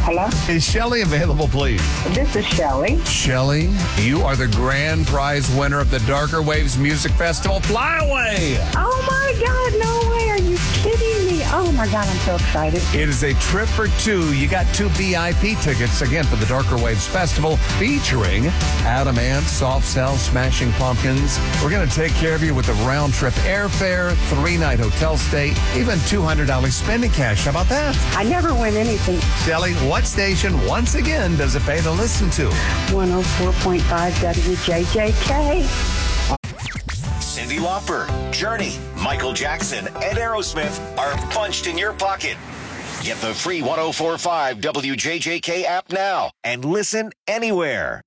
Hello? Is Shelly available, please? This is Shelly. Shelly, you are the grand prize winner of the Darker Waves Music Festival. Fly away! Oh my God, no way. Are you kidding me? Oh my God, I'm so excited. It is a trip for two. You got 2 VIP tickets, again, for the Darker Waves Festival, featuring Adam Ant, Soft Cell, Smashing Pumpkins. We're going to take care of you with a round-trip airfare, 3-night hotel stay, even $200 spending cash. How about that? I never win anything. Shelly, what station, once again, does it pay to listen to? 104.5 WJJK. Cyndi Lauper, Journey, Michael Jackson, and Aerosmith are punched in your pocket. Get the free 104.5 WJJK app now and listen anywhere.